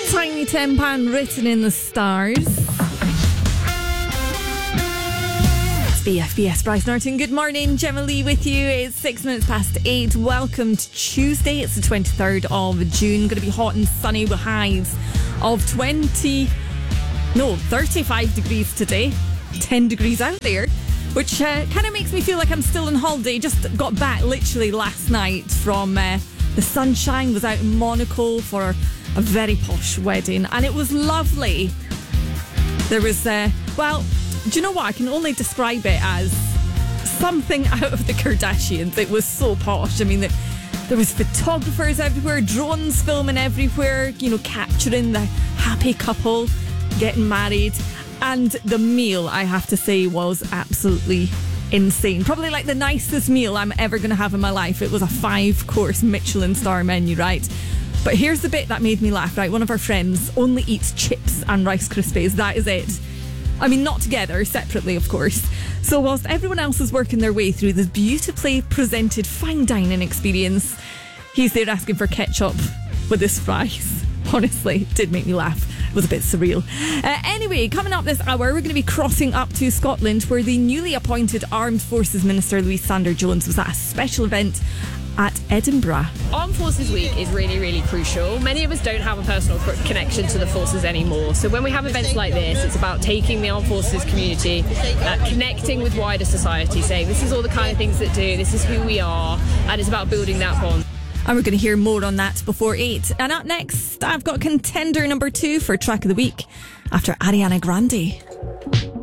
Tiny Tempan, Written in the Stars. It's BFBS Bryce Norton. Good morning, Gemma Lee with you. It's 6 minutes past 8. Welcome to Tuesday. It's the 23rd of June. Going to be hot and sunny with highs of 35 degrees today. 10 degrees out there, which kind of makes me feel like I'm still on holiday. Just got back literally last night from the sunshine. Was out in Monaco for a very posh wedding, and it was lovely. There was, do you know what? I can only describe it as something out of the Kardashians. It was so posh. I mean, there was photographers everywhere, drones filming everywhere, capturing the happy couple getting married. And the meal, I have to say, was absolutely insane. Probably like the nicest meal I'm ever going to have in my life. It was a 5-course Michelin star menu, right? But here's the bit that made me laugh, right? One of our friends only eats chips and Rice Krispies. That is it. I mean, not together, separately, of course. So whilst everyone else is working their way through this beautifully presented fine dining experience, he's there asking for ketchup with his fries. Honestly, it did make me laugh. It was a bit surreal. Anyway, coming up this hour, we're going to be crossing up to Scotland, where the newly appointed Armed Forces Minister, Louise Sanders-Jones, was at a special event at Edinburgh. Armed Forces Week is really, really crucial. Many of us don't have a personal connection to the forces anymore. So when we have events like this, it's about taking the Armed Forces community, connecting with wider society, saying this is all the kind of things that do, this is who we are, and it's about building that bond. And we're going to hear more on that before 8. And up next, I've got contender number 2 for Track of the Week after Ariana Grande.